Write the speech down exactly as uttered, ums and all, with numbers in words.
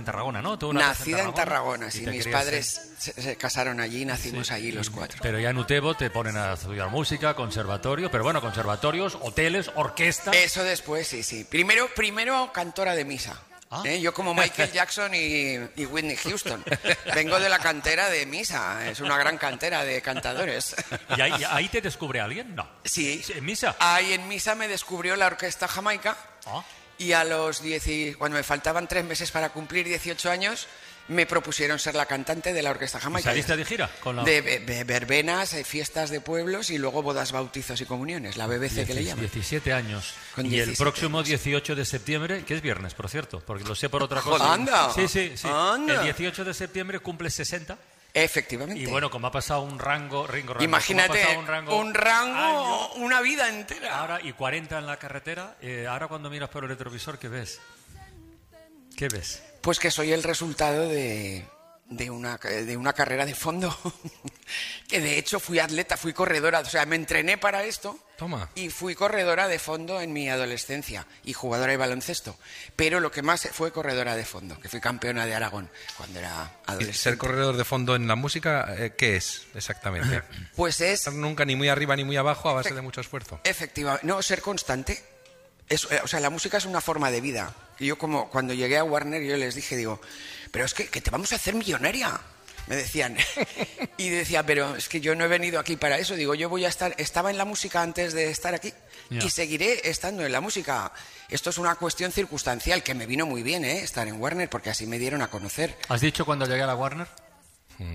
Tarragona, ¿no? ¿Tú una Nacida en Tarragona, sí. Mis padres ser... se, se casaron allí y nacimos sí, allí los cuatro. Pero ya en Utebo te ponen a estudiar música, conservatorio, pero bueno, conservatorios, hoteles, orquestas... Eso después, sí, sí. Primero, primero cantora de misa. ¿Ah? ¿Eh? Yo como Michael Jackson y, y Whitney Houston. Vengo de la cantera de Misa. Es una gran cantera de cantadores. ¿Y ahí, ahí te descubre alguien? No. Sí. ¿En Misa? Ahí en Misa me descubrió la Orquesta Jamaica. ¿Ah? Y a los diez, cuando me faltaban tres meses para cumplir dieciocho años, me propusieron ser la cantante de la Orquesta Jamaica. ¿Saliste de gira? Con la... De, de verbenas, fiestas de pueblos y luego bodas, bautizos y comuniones, la B B C que le llaman. diecisiete años. Con y diecisiete el próximo años. dieciocho de septiembre, que es viernes, por cierto, porque lo sé por otra cosa. ¡Anda! Sí, sí, sí. ¡Anda! El dieciocho de septiembre cumple sesenta. Efectivamente. Y bueno, como ha pasado un rango, ringo, rango imagínate, un rango, un rango año, una vida entera. Ahora, y cuarenta en la carretera, eh, ahora cuando miras por el retrovisor, ¿qué ves? ¿Qué ves? Pues que soy el resultado de, de, una, de una carrera de fondo, que de hecho fui atleta, fui corredora, o sea, me entrené para esto. Toma. Y fui corredora de fondo en mi adolescencia y jugadora de baloncesto. Pero lo que más fue corredora de fondo, que fui campeona de Aragón cuando era adolescente. ¿Y ser corredor de fondo en la música, eh, qué es exactamente? Pues es... Estar nunca ni muy arriba ni muy abajo a base de mucho esfuerzo. Efectivamente. No, ser constante. Es, o sea, la música es una forma de vida. Y yo como cuando llegué a Warner yo les dije, digo, pero es que, que te vamos a hacer millonaria. Me decían. Y decía, pero es que yo no he venido aquí para eso. Digo, yo voy a estar... Estaba en la música antes de estar aquí yeah. y seguiré estando en la música. Esto es una cuestión circunstancial que me vino muy bien, ¿eh? Estar en Warner, porque así me dieron a conocer. ¿Has dicho cuando llegué a la Warner?